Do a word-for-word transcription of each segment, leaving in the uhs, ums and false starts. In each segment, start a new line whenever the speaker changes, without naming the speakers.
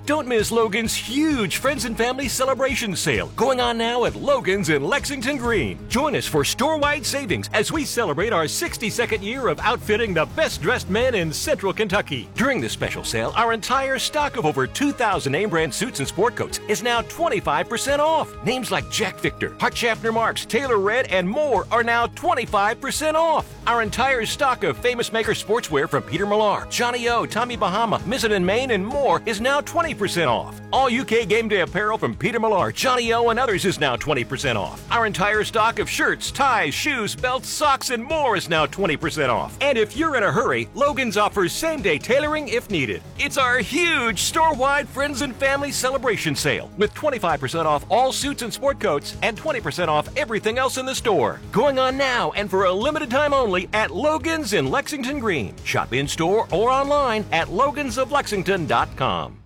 Don't miss Logan's huge Friends and Family Celebration Sale going on now at Logan's in Lexington Green. Join us for store-wide savings as we celebrate our sixty-second year of outfitting the best-dressed men in Central Kentucky. During this special sale, our entire stock of over two thousand name-brand suits and sport coats is now twenty-five percent off. Names like Jack Victor, Hart Schaffner Marks, Taylor Red, and more are now twenty-five percent off. Our entire stock of Famous Maker sportswear from Peter Millar, Johnny O, Tommy Bahama, Mizzen and Maine, and more is now twenty percent off. All U K Game Day apparel from Peter Millar, Johnny O, and others is now twenty percent off. Our entire stock of shirts, ties, shoes, belts, socks, and more is now twenty percent off. And if you're in a hurry, Logan's offers same-day tailoring if needed. It's our huge store-wide Friends and Family Celebration Sale with twenty-five percent off all suits and sport coats and twenty percent off everything else in the store. Going on now and for a limited time only at Logan's in Lexington Green. Shop in-store or online at logans of lexington dot com.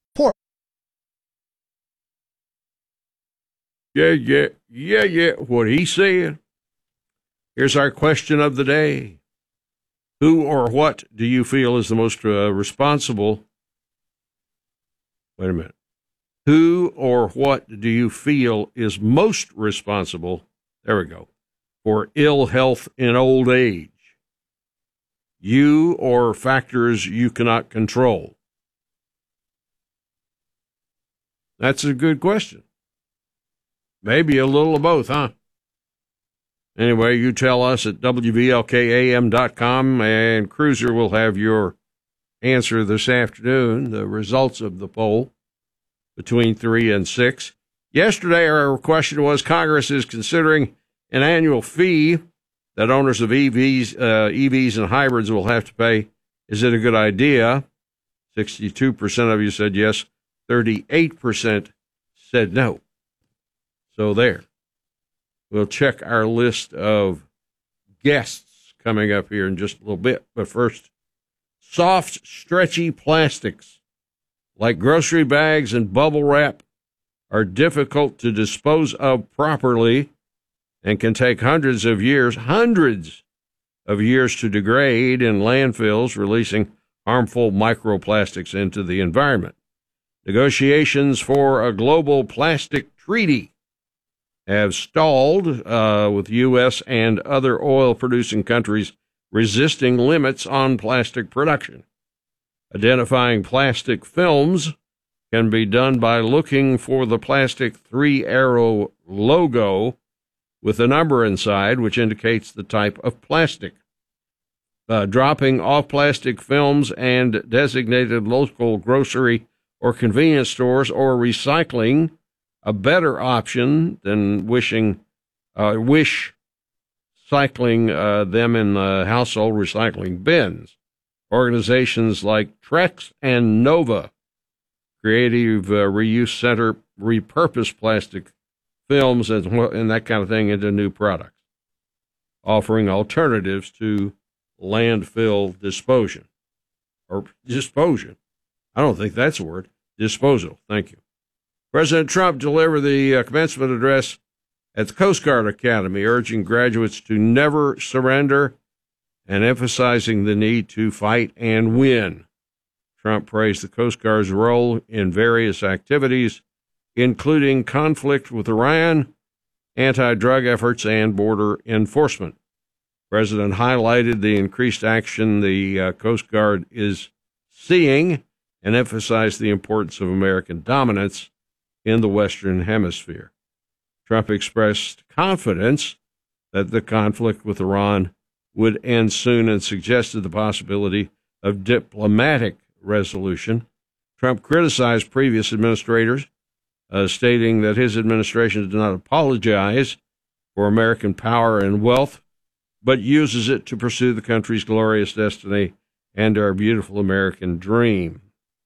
Yeah, yeah, yeah, yeah, what he said. Here's our question of the day. Who or what do you feel is the most uh, responsible? Wait a minute. Who or what do you feel is most responsible, there we go, for ill health in old age? You or factors you cannot control? That's a good question. Maybe a little of both, huh? Anyway, you tell us at W V L K A M dot com, and Cruiser will have your answer this afternoon, the results of the poll between three and six. Yesterday, our question was, Congress is considering an annual fee that owners of E Vs, uh, E Vs and hybrids will have to pay. Is it a good idea? sixty-two percent of you said yes. thirty-eight percent said no. So there. We'll check our list of guests coming up here in just a little bit. But first, soft, stretchy plastics like grocery bags and bubble wrap are difficult to dispose of properly and can take hundreds of years, hundreds of years to degrade in landfills, releasing harmful microplastics into the environment. Negotiations for a global plastic treaty have stalled, uh, with U S and other oil-producing countries resisting limits on plastic production. Identifying plastic films can be done by looking for the plastic three-arrow logo with a number inside, which indicates the type of plastic. Uh, dropping off plastic films and designated local grocery or convenience stores, or recycling, a better option than wishing, uh, wish cycling uh, them in the household recycling bins. Organizations like Trex and Nova, Creative uh, Reuse Center, repurpose plastic films and, and that kind of thing into new products, offering alternatives to landfill disposal. Or disposal. I don't think that's a word. Disposal. Thank you. President Trump delivered the uh, commencement address at the Coast Guard Academy, urging graduates to never surrender and emphasizing the need to fight and win. Trump praised the Coast Guard's role in various activities, including conflict with Iran, anti-drug efforts, and border enforcement. The President highlighted the increased action the uh, Coast Guard is seeing and emphasized the importance of American dominance in the Western Hemisphere. Trump expressed confidence that the conflict with Iran would end soon and suggested the possibility of diplomatic resolution. Trump criticized previous administrators, uh, stating that his administration does not apologize for American power and wealth, but uses it to pursue the country's glorious destiny and our beautiful American dream.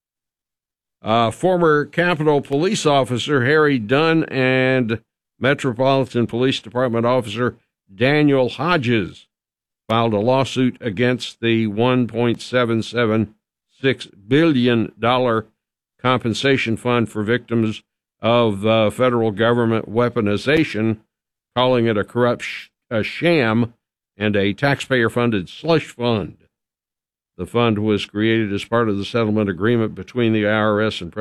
Uh, former Capitol Police Officer Harry Dunn and Metropolitan Police Department Officer Daniel Hodges filed a lawsuit against the one point seven seven six billion dollars compensation fund for victims of uh, federal government weaponization, calling it a corrupt sh- a sham and a taxpayer-funded slush fund. The fund was created as part of the settlement agreement between the I R S and